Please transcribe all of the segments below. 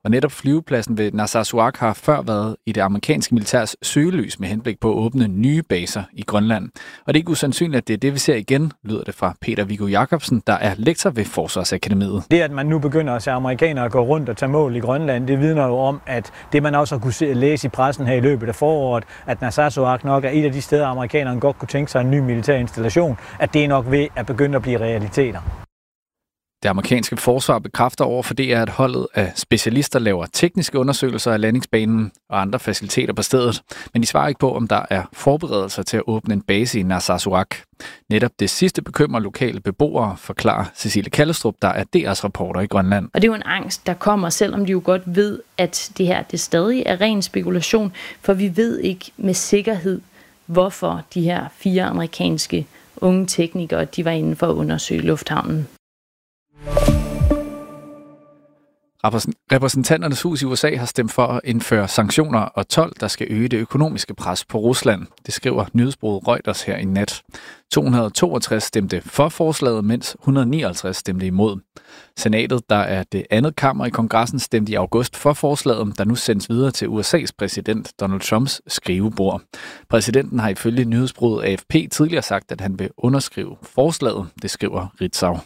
Og netop flyvepladsen ved Narsarsuaq har før været i det amerikanske militærs søgelys med henblik på at åbne nye baser i Grønland. Og det er ikke usandsynligt, at det er det, vi ser igen, lyder det fra Peter Viggo Jacobsen, der er lektor ved Forsvarsakademiet. Det, at man nu begynder at se amerikanere gå rundt og tage mål i Grønland, det vidner jo om, at det man også har kunne læse i pressen her i løbet af foråret, at Narsarsuaq nok er et af de steder, amerikanerne godt kunne tænke sig en ny militær installation, at det er nok ved at begynde at blive realiteter. Det amerikanske forsvar bekræfter over for DR, at holdet af specialister laver tekniske undersøgelser af landingsbanen og andre faciliteter på stedet, men de svarer ikke på, om der er forberedelser til at åbne en base i Narsarsuaq. Netop det sidste bekymrer lokale beboere, forklarer Cecilie Kallestrup, der er DR's reporter i Grønland. Og det er jo en angst, der kommer, selvom de jo godt ved, at det her det stadig er ren spekulation, for vi ved ikke med sikkerhed, hvorfor de her 4 amerikanske unge teknikere, de var inde for at undersøge lufthavnen. Repræsentanternes hus i USA har stemt for at indføre sanktioner og told, der skal øge det økonomiske pres på Rusland. Det skriver nyhedsbureauet Reuters her i nat. 262 stemte for forslaget, mens 159 stemte imod. Senatet, der er det andet kammer i kongressen, stemte i august for forslaget, der nu sendes videre til USA's præsident Donald Trumps skrivebord. Præsidenten har ifølge nyhedsbureauet AFP tidligere sagt, at han vil underskrive forslaget, det skriver Ritzau.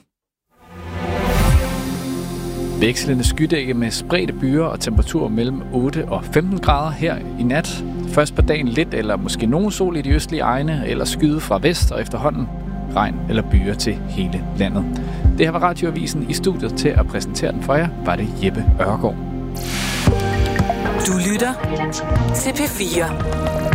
Vekslende skydække med spredte byer og temperaturer mellem 8 og 15 grader her i nat. Først på dagen lidt eller måske nogen sol i de østlige egne, eller skyde fra vest og efterhånden regn eller byer til hele landet. Det her var Radioavisen. I studiet til at præsentere den for jer var det Jeppe Ørgaard. Du lytter til P4.